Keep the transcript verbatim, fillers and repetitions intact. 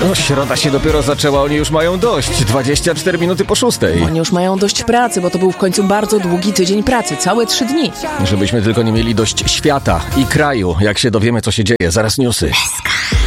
No, środa się dopiero zaczęła, oni już mają dość. dwadzieścia cztery minuty po szóstej. Oni już mają dość pracy, bo to był w końcu bardzo długi tydzień pracy, całe trzy dni. Żebyśmy tylko nie mieli dość świata i kraju, jak się dowiemy, co się dzieje. Zaraz newsy.